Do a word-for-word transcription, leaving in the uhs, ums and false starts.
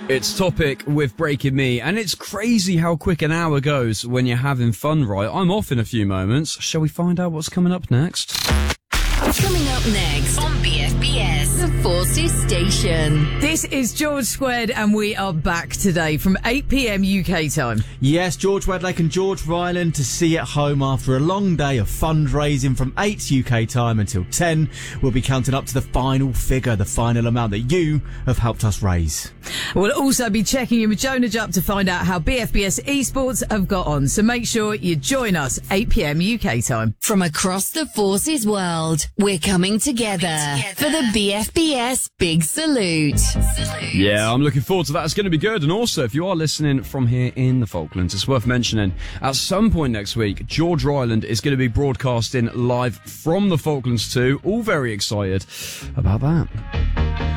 It's Topic with Breaking Me, and it's crazy how quick an hour goes when you're having fun, right? I'm off in a few moments. Shall we find out what's coming up next? Coming up next on B F B S, the Forces Station. This is George Squared, and we are back today from eight p.m. U K time. Yes, George Wedlake and George Ryland to see at home after a long day of fundraising from eight U K time until ten. We'll be counting up to the final figure, the final amount that you have helped us raise. We'll also be checking in with Jonah Jupp to find out how B F B S esports have got on. So make sure you join us eight p.m. U K time. From across the Forces world, we're coming together, together for the B F B S Big Salute. Salute. Yeah, I'm looking forward to that. It's going to be good. And also, if you are listening from here in the Falklands, it's worth mentioning at some point next week, George Ryland is going to be broadcasting live from the Falklands too. All very excited about that.